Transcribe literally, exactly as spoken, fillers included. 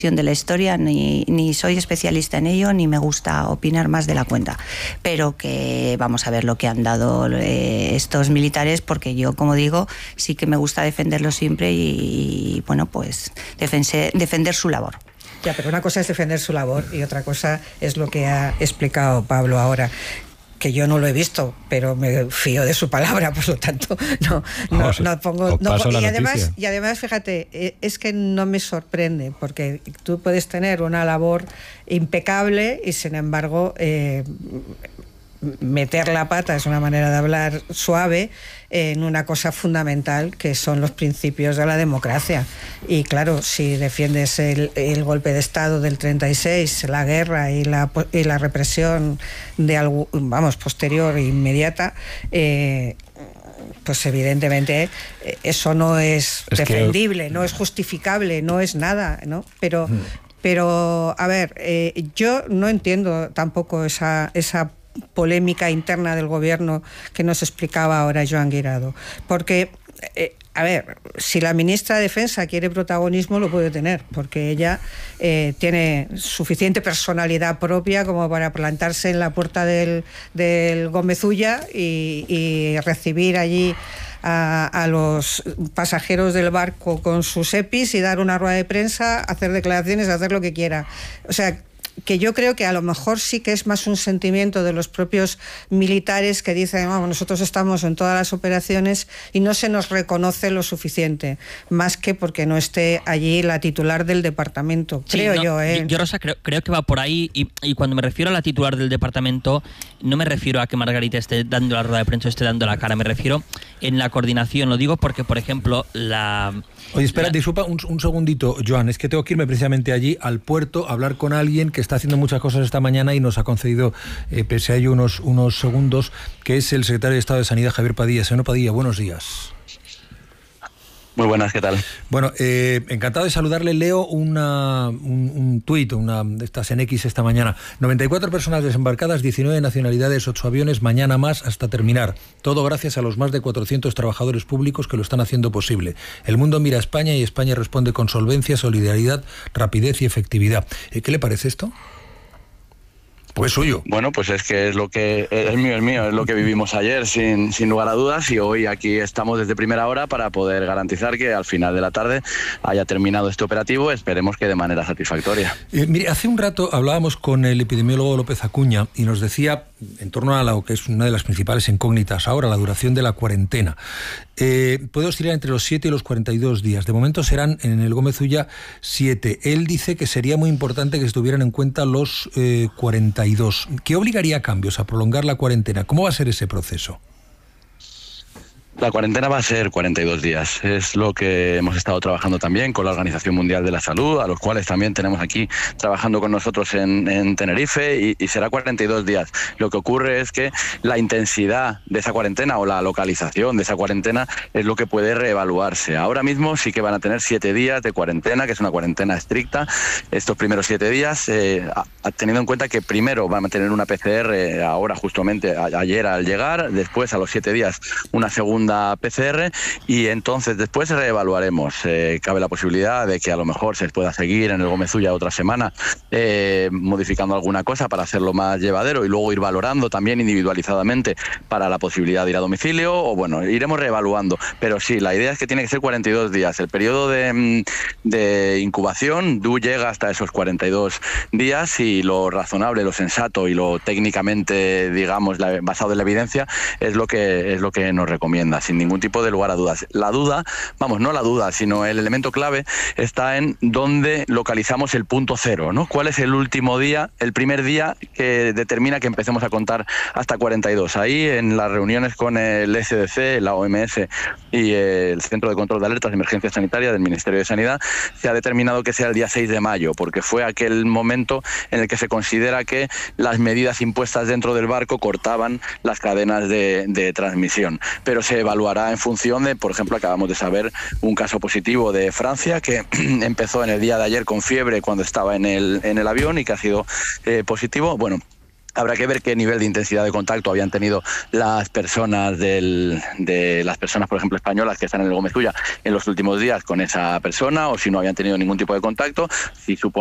de la historia, ni, ni soy especialista en ello, ni me gusta opinar más de la cuenta, pero que vamos a ver lo que han dado eh, estos militares, porque yo, como digo, sí que me gusta defenderlo siempre y, y bueno, pues defense, defender su labor. Ya, pero una cosa es defender su labor y otra cosa es lo que ha explicado Pablo ahora, que yo no lo he visto, pero me fío de su palabra, por lo tanto no, no, Os, no pongo... No, y, además, y además, fíjate, es que no me sorprende, porque tú puedes tener una labor impecable y, sin embargo, eh, meter la pata, es una manera de hablar suave, en una cosa fundamental que son los principios de la democracia. Y claro, si defiendes el, el golpe de Estado del treinta y seis, la guerra y la, y la represión de algo, vamos, posterior e inmediata, eh, pues evidentemente eso no es, es defendible, que... no es justificable, no es nada, ¿no? Pero, mm. pero a ver, eh, yo no entiendo tampoco esa, esa polémica interna del gobierno que nos explicaba ahora Joan Guirado, porque eh, a ver, si la ministra de Defensa quiere protagonismo, lo puede tener, porque ella eh, tiene suficiente personalidad propia como para plantarse en la puerta del, del Gómez Ulla y, y recibir allí a, a los pasajeros del barco con sus E P Is y dar una rueda de prensa, hacer declaraciones, hacer lo que quiera. O sea, que yo creo que a lo mejor sí que es más un sentimiento de los propios militares que dicen, oh, nosotros estamos en todas las operaciones y no se nos reconoce lo suficiente, más que porque no esté allí la titular del departamento, sí, creo no, yo. ¿eh? Yo, yo Rosa, creo, creo que va por ahí y, y cuando me refiero a la titular del departamento, no me refiero a que Margarita esté dando la rueda de prensa o esté dando la cara, me refiero en la coordinación. Lo digo porque, por ejemplo, la... Oye, espera, la... disculpa un, un segundito, Joan, es que tengo que irme precisamente allí al puerto a hablar con alguien que está haciendo muchas cosas esta mañana y nos ha concedido, eh, pese a ello, unos, unos segundos, que es el secretario de Estado de Sanidad, Javier Padilla. Señor Padilla, buenos días. Muy buenas, ¿qué tal? Bueno, eh, encantado de saludarle. Leo una, un, un tuit, una de estas en X esta mañana. noventa y cuatro personas desembarcadas, diecinueve nacionalidades, ocho aviones, mañana más hasta terminar. Todo gracias a los más de cuatrocientos trabajadores públicos que lo están haciendo posible. El mundo mira a España y España responde con solvencia, solidaridad, rapidez y efectividad. ¿Eh, ¿Qué le parece esto? Pues suyo. Bueno, pues es que es lo que es mío, es mío, es lo que vivimos ayer, sin, sin lugar a dudas, y hoy aquí estamos desde primera hora para poder garantizar que al final de la tarde haya terminado este operativo, esperemos que de manera satisfactoria. Eh, mire, hace un rato hablábamos con el epidemiólogo López Acuña y nos decía, en torno a lo que es una de las principales incógnitas ahora, la duración de la cuarentena. Eh, puede oscilar entre los siete y los cuarenta y dos días. De momento serán en el Gómez Ulla siete. Él dice que sería muy importante que estuvieran en cuenta los eh, cuarenta y dos. ¿Qué obligaría a cambios a prolongar la cuarentena? ¿Cómo va a ser ese proceso? La cuarentena va a ser cuarenta y dos días, es lo que hemos estado trabajando también con la Organización Mundial de la Salud, a los cuales también tenemos aquí trabajando con nosotros en, en Tenerife, y, y será cuarenta y dos días. Lo que ocurre es que la intensidad de esa cuarentena o la localización de esa cuarentena es lo que puede reevaluarse. Ahora mismo sí que van a tener siete días de cuarentena, que es una cuarentena estricta, estos primeros siete días, eh, teniendo en cuenta que primero van a tener una P C R ahora justamente a, ayer al llegar, después a los siete días una segunda P C R y entonces después reevaluaremos. Eh, cabe la posibilidad de que a lo mejor se pueda seguir en el Gómez Ulla otra semana eh, modificando alguna cosa para hacerlo más llevadero y luego ir valorando también individualizadamente para la posibilidad de ir a domicilio, o bueno, iremos reevaluando, pero sí, la idea es que tiene que ser cuarenta y dos días. El periodo de, de incubación du llega hasta esos cuarenta y dos días y lo razonable, lo sensato y lo técnicamente, digamos, la, basado en la evidencia es lo que es lo que nos recomienda, sin ningún tipo de lugar a dudas. La duda, vamos, no la duda, sino el elemento clave está en dónde localizamos el punto cero, ¿no? ¿Cuál es el último día, el primer día que determina que empecemos a contar hasta cuarenta y dos? Ahí, en las reuniones con el S D C, la O M S y el Centro de Control de Alertas de Emergencia Sanitaria del Ministerio de Sanidad, se ha determinado que sea el día seis de mayo, porque fue aquel momento en el que se considera que las medidas impuestas dentro del barco cortaban las cadenas de, de transmisión. Pero se evaluará en función de, por ejemplo, acabamos de saber un caso positivo de Francia que empezó en el día de ayer con fiebre cuando estaba en el, en el avión y que ha sido eh, positivo. Bueno, Habrá que ver qué nivel de intensidad de contacto habían tenido las personas del, de las personas, por ejemplo, españolas que están en el Gómez Ulla en los últimos días con esa persona, o si no habían tenido ningún tipo de contacto. Si supone